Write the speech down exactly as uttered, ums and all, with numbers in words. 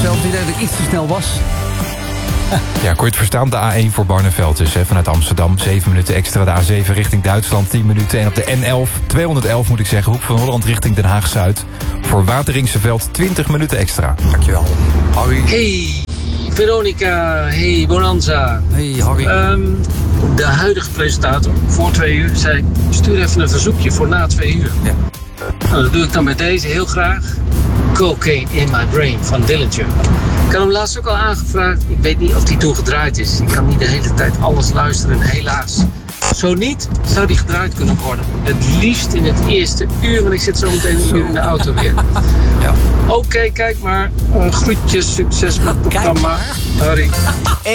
Barneveld. Ik denk dat ik iets te snel was. Ja, kon je het verstaan? De A één voor Barneveld dus, hè, vanuit Amsterdam. zeven minuten extra. De A zeven richting Duitsland, tien minuten. En op de N elf, tweehonderdelf moet ik zeggen, Hoek van Holland richting Den Haag-Zuid. Voor Wateringse twintig minuten extra. Dankjewel. Harry. Hey, Veronica. Hey, Bonanza. Hey, Harry. Um, de huidige presentator, voor twee uur, zei... stuur even een verzoekje voor na twee uur. Ja. Nou, dat doe ik dan met deze heel graag. Cocaine in my Brain van Dillinger. Ik had hem laatst ook al aangevraagd. Ik weet niet of die toen gedraaid is. Ik kan niet de hele tijd alles luisteren, helaas. Zo niet, zou die gedraaid kunnen worden. Het liefst in het eerste uur, want ik zit zo meteen een uur in de auto weer. Ja. Oké, okay, kijk maar. Uh, groetjes, succes met het programma. Harry.